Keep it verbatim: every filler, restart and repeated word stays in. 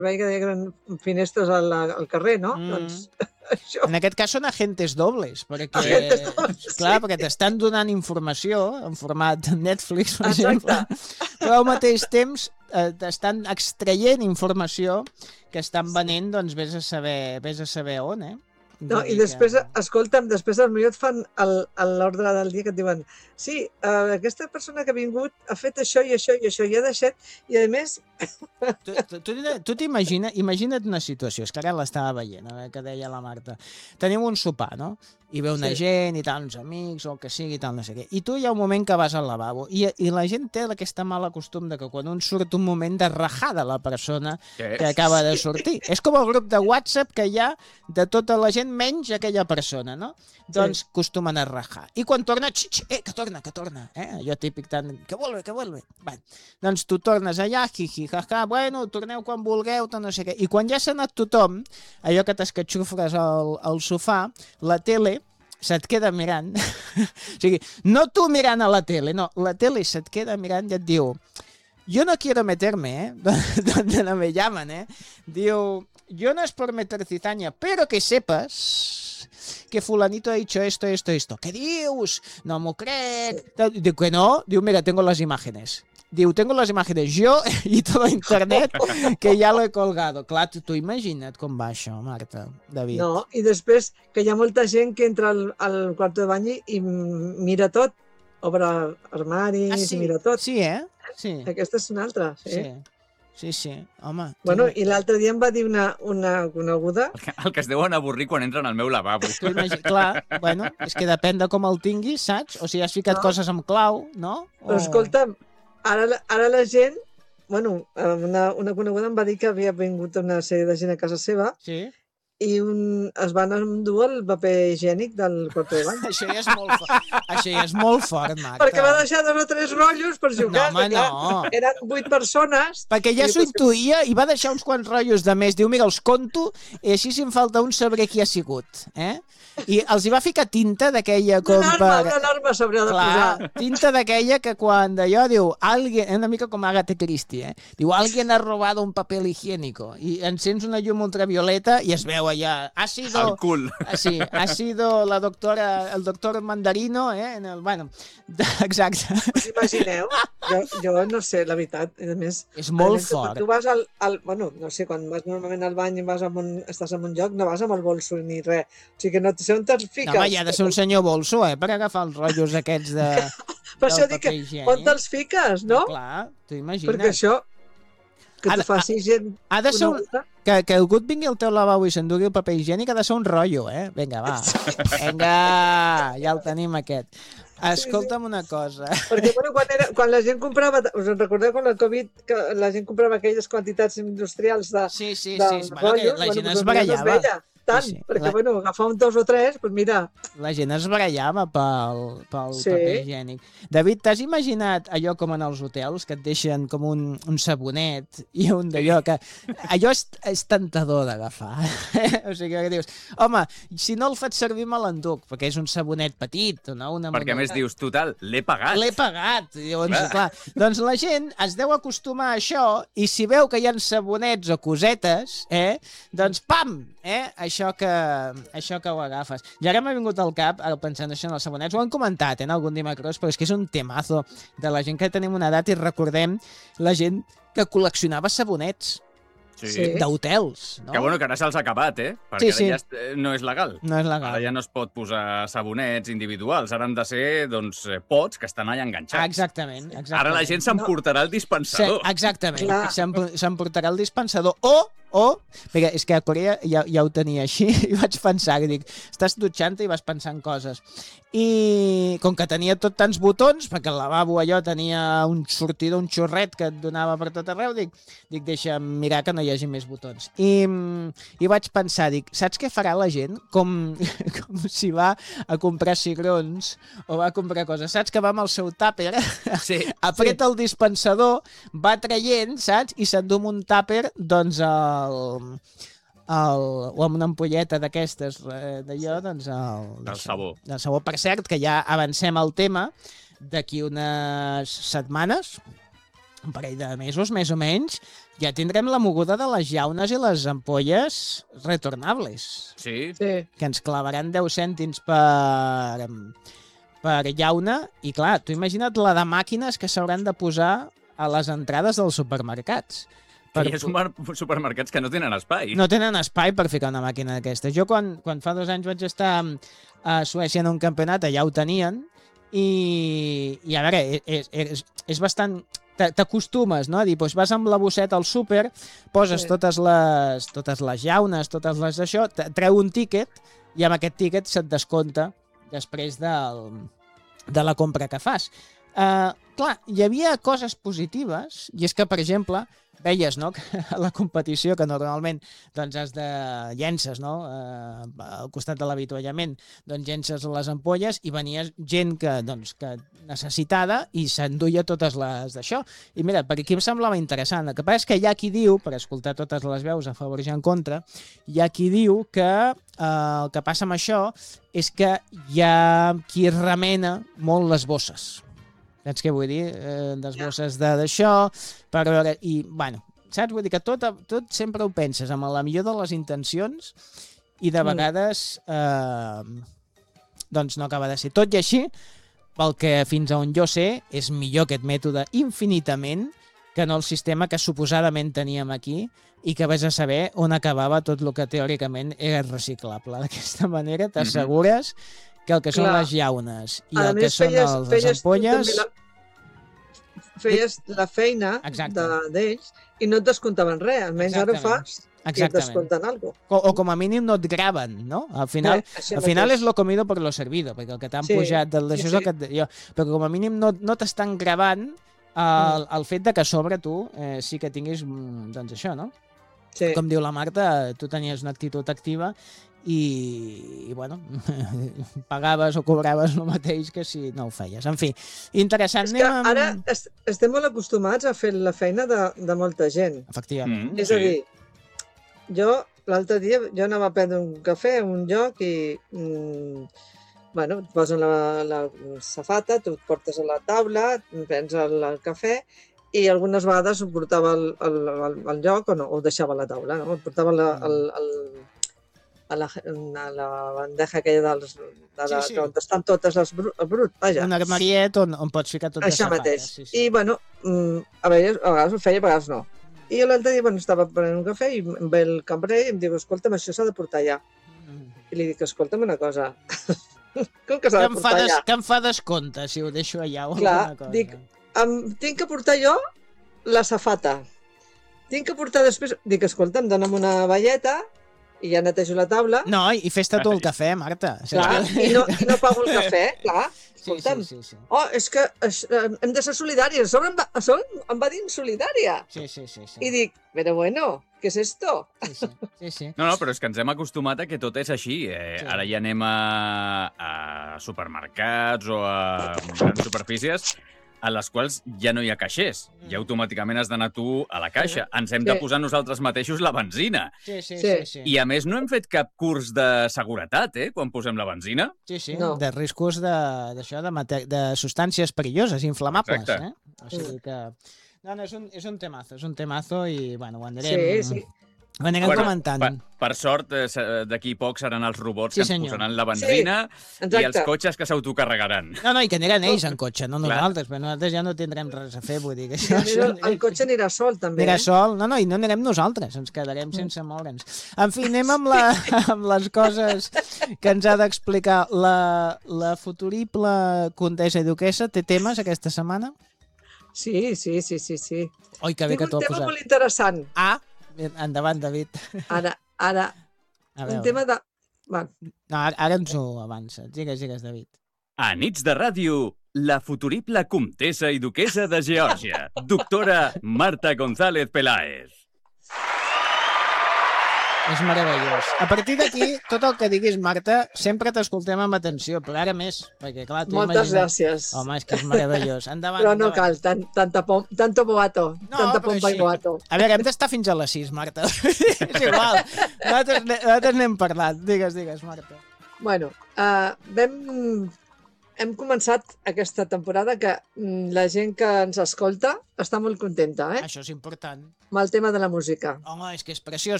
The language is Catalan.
veia que hi havia finestres al, al carrer, no? Mm. Doncs això... En aquest cas són agentes dobles, perquè, agentes dobles, clar, sí. perquè t'estan donant informació en format Netflix, per exemple, però al mateix temps eh, t'estan extraient informació que estan venent, doncs vés a saber, vés a saber on, eh? No, i després, que... escolta'm, després potser et fan l'ordre del dia que et diuen sí, uh, aquesta persona que ha vingut ha fet això i això i això i ha deixat, i a més... Tu, tu, tu t'imagina, imagina't una situació, és que ara l'estava veient, que deia la Marta. Tenim un sopar, no? I ve una sí. gent i tal, uns amics o el que sigui i tal, no sé què. I tu hi ha un moment que vas al lavabo i, i la gent té aquesta mala costum de que quan un surt un moment de rajar de la persona que, que acaba de sortir. És com el grup de WhatsApp que hi ha de tota la gent menys aquella persona, no? Sí. Doncs costumen a rajar. I quan torna, xix, xix, eh, que torna, que torna. Eh? Allò típic tant, que vuelve, que vuelve. Bé, doncs tu tornes allà, jiji, jaja, bueno, torneu quan vulgueu, tot no sé què. I quan ja s'ha anat tothom, allò que t'escatxufres al, al sofà, la tele se't queda mirant, o sigui, no tu mirant a la tele, no, la tele se't queda mirant i et diu, yo no quiero meterme, ¿eh? Donde no me llaman, ¿eh? Diu, yo no es por meter cizaña, pero que sepas que fulanito ha dicho esto, esto, esto. ¿Qué dius? No m'ho crec. Diu que no, diu, mira, tengo las imágenes. Diu, tengo las imágenes yo y todo internet que ya lo he colgado. Clar, tu, tu imagina't com va això, Marta, David. No, i després que hi ha molta gent que entra al, al quarto de bany i mira tot, obre armaris, ah, sí? Mira tot. Sí, eh? Sí. Aquesta és una altra, sí. Sí. Sí, sí, home. Bueno, tu... i l'altre dia em va dir una, una coneguda... El que, el que es deuen avorrir quan entren al meu lavabo. Tu imagi... Clar, bueno, és que depèn de com el tinguis, saps? O si has ficat no. coses amb clau, no? O... Però escolta'm, ara, ara la gent... Bueno, una, una coneguda em va dir que havia vingut una sèrie de gent a casa seva sí. i un, es van endur el paper higiènic del quarto de bany. Això ja és molt fort, això ja és molt fort, Marta. Perquè va deixar dos o tres rotllos per jugar. No, home, no. Eren vuit persones. Perquè ja s'ho intuïa i va deixar uns quants rotllos de més. Diu, mira, els conto i així si em falta un sabré qui ha sigut. Eh? I els hi va ficar tinta d'aquella com una per... Una norma s'hauria de Clar, posar. Tinta d'aquella que quan d'allò diu, alguien, una mica com Agatha Christie, eh? Diu, alguien ha robado un papel higiénico. I encens una llum ultravioleta i es veu allà, ha sido... El cul. Sí, ha sido la doctora, el doctor Mandarino, eh? En el, bueno, exacte. Us imagineu? Jo, jo no sé, la veritat. A més, és molt a fort. Tu vas al, al... Bueno, no sé, quan vas normalment al bany i vas amb un, estàs en un lloc, no vas amb el bolso ni res. O sigui que no sé on te'ls fiques. No, home, hi ha de ser un senyor bolso, eh? Per agafar els rotllos aquests de... Per això dic que on te'ls fiques, no? no clar, tu imagina't. Perquè això... Que t'ho faci gent... Ha de ser un... Que, que algú et vingui al teu lavabo i s'endugui el paper higiènic ha de ser un rotllo, eh? Vinga, va. Vinga, ja el tenim aquest. Escolta'm una cosa. Perquè, bueno, quan, era, quan la gent comprava... Us en recordeu quan el Covid, que la gent comprava aquelles quantitats industrials de, sí, sí, de sí, bueno, rotllos? La gent bueno, es barallava. Tant, sí, sí. perquè, la... bueno, agafar un dos o tres, doncs mira... La gent es barallava pel, pel sí. paper higiènic. David, t'has imaginat allò com en els hotels, que et deixen com un, un sabonet i un d'allò que... Allò és, és tentador d'agafar. O sigui, que dius, home, si no el faig servir me l'enduc, perquè és un sabonet petit, no? Una perquè a més dius, total, l'he pagat. L'he pagat. Llavors, clar. Doncs la gent es deu acostumar a això i si veu que hi ha sabonets o cosetes, eh, doncs pam! Eh? Això que, això que ho agafes. I ara m'ha vingut al cap, ara pensant això en els sabonets, ho han comentat eh, en algun dimecros, però és que és un temazo de la gent que tenim una edat i recordem la gent que col·leccionava sabonets. Sí. D'hotels, no? Que bueno, que ara se'ls ha acabat, eh? Perquè sí, sí. ara ja no és legal. No és legal. Ara ja no es pot posar sabonets individuals, ara han de ser, doncs, pots que estan allà enganxats. Exactament. exactament. Ara la gent s'emportarà no. el dispensador. Sí, exactament, s'emportarà el dispensador o O, perquè és que a Corea ja, ja ho tenia així i vaig pensar, que dic, estàs dutxant i vas pensant coses. I com que tenia tot tants botons, perquè el lavabo allò tenia un sortidor, un xorret que et donava per tot arreu, dic, dic deixa'm mirar que no hi hagi més botons. I, i vaig pensar, dic, saps què farà la gent? Com, com si va a comprar cigrons o va a comprar coses. Saps que va amb el seu tàper, sí, apreta sí. el dispensador, va traient, saps? I s'endú un tàper, doncs, el El, el, o amb una ampolleta d'aquestes d'allò, doncs el, el sabó. El sabó. Per cert, que ja avancem al tema d'aquí unes setmanes un parell de mesos, més o menys, ja tindrem la moguda de les llaunes i les ampolles retornables, Sí, Sí. que ens clavaran deu cèntims per, per llauna. I clar, tu imagina't la de màquines que s'hauran de posar a les entrades dels supermercats. que hi ha super- supermercats que no tenen espai. No tenen espai per ficar una màquina d'aquesta. Jo quan, quan fa dos anys vaig estar a Suècia en un campionat, allà ho tenien, i, i a veure, és, és, és bastant... T'acostumes, no? A dir, doncs vas amb la bosseta al súper, poses Sí. totes les, totes les llaunes, totes les d'això, te- treu un tíquet i amb aquest tíquet se't descompta després del, de la compra que fas. Uh, clar, hi havia coses positives, i és que, per exemple, veies, no?, que a la competició, que normalment doncs, has de llences, no?, uh, al costat de l'avituallament, doncs llences les ampolles i venia gent que, doncs, que necessitada i s'enduia totes les d'això. I mira, per aquí em semblava interessant. El que passa és que hi ha qui diu, per escoltar totes les veus a favor i en contra, hi ha qui diu que eh, el que passa amb això és que hi ha qui remena molt les bosses. Saps què vull dir? Eh, les bosses de- d'això, per veure... I, bueno, saps? Vull dir que tot, tot sempre ho penses amb la millor de les intencions i de Mm. vegades eh, doncs no acaba de ser. Tot i així, pel que fins a on jo sé, és millor aquest mètode infinitament que no el sistema que suposadament teníem aquí i que vés a saber on acabava tot el que teòricament era reciclable. D'aquesta manera t'assegures que el que són Clar. les llaunes i A el que més, són feies, els, les feies, tu ampolles... també la, feies la feina Exacte. de- d'ells i no et descomptaven res. Almenys ara ho Exactament. fas i et Exactament. descompten alguna cosa. O, o com a mínim no et graven, no? Al final, Eh, així al final mateix. és lo comido per lo servido, perquè el que t'han Sí, pujat del d'això sí, és el sí. que et, jo, però com a mínim no, no t'estan gravant Mm. el, el fet de que a sobre tu eh, sí que tinguis, mm, doncs això, no? Sí. Com diu la Marta, tu tenies una actitud activa i, i bueno, pagaves o cobraves el mateix que si no ho feies. En fi, interessant. És que Anem amb- ara est estem molt acostumats a fer la feina de, de molta gent. Efectivament. Mm, És a dir, jo l'altre dia jo anava a prendre un cafè a un lloc i mm, bueno, et posen la, la safata, tu et portes a la taula, prens el, el cafè i algunes vegades ho portava al, al, al, al lloc o no, ho deixava a la taula, no? Ho portava la, al, al, a, la, a la bandeja aquella dels, de la, Sí, sí. on estan totes les brut, el brut, vaja. Un armariet on, on pots ficar tot de Això safates. mateix. Sí, sí. I, bueno, mm, a vegades, a vegades ho feia, a vegades no. I l'altre dia, bueno, estava prenent un cafè i em ve el cambrer i em diu, escolta'm, això s'ha de portar allà. Mm. I li dic, escolta'm una cosa, com que Que s'ha de em, fa portar des, allà? que em fa descompte si ho deixo allà o Clar, alguna cosa. dic, Em, tinc que portar jo la safata. Tinc que portar després... Dic, escolta'm, dona'm una velleta i ja netejo la taula. No, i fes-te tu el cafè, Marta. Saps Clar, què? i no, i no pago el cafè, clar. Sí, Escolta'm. sí, sí, sí. Oh, és que és, eh, hem de ser solidàries. A sobre em va, a sobre em va dir insolidària. Sí, sí, sí, sí. I dic, però bueno, què és esto? Sí, sí, sí, sí. No, no, però és que ens hem acostumat a que tot és així. Eh, Sí. Ara ja anem a, a supermercats o a grans superfícies a les quals ja no hi ha caixers. Ja automàticament has d'anar tu a la caixa. Ens hem de Sí. posar nosaltres mateixos la benzina. Sí, sí, Sí. sí, sí. I a més no hem fet cap curs de seguretat, eh, quan posem la benzina. Sí, sí, No. de riscos de- d'això, de, mate- de substàncies perilloses, inflamables. Exacte. Eh? O sigui que... No, no, és un, és un temazo, és un temazo i, bueno, ho anirem, Sí, sí. ho anirem Bueno, comentant. Per, per sort, eh, se- d'aquí poc seran els robots Sí, que ens senyor. posaran la benzina i els Exacte. cotxes que s'autocarregaran. No, no, i que aniran ells en cotxe, no Clar. nosaltres, però nosaltres ja no tindrem res a fer, vull dir que I això... a més, el, el cotxe anirà sol, també. Anirà Eh? sol, no, no, i no anirem nosaltres, ens quedarem sense moure'ns. En fi, anem amb, la, amb les coses que ens ha d'explicar la, la futurible comtessa i duquessa. Té temes aquesta setmana? Sí, sí, sí, sí, sí. Oi, que bé que Tinc t'ho un ha tema posat. molt interessant. Ah, endavant, David. Ara, ara, A un veure. tema de... Bueno, No, ara, ara ens ho avança. Digues, digues, David. A nits de ràdio, la futurible comtessa i duquessa de Geòrgia, doctora Marta González Peláez. És meravellós. A partir d'aquí, tot el que diguis, Marta, sempre t'escoltem amb atenció, però ara més, perquè clar, tu moltes imagina't- gràcies. Home, és que és meravellós. Endavant, Però no endavant. cal tant, tanta pom, tanto boato, No, tanta però pompa sí. i boato. A veure, hem d'estar fins a les sis, Marta. És igual. Nosaltres, nosaltres n'hem parlat. Digues, digues, Marta. Bueno, uh, vam... hem començat aquesta temporada que mm, la gent que ens escolta està molt contenta, eh? Això és important. Amb el tema de la música. Home, és que és preciós.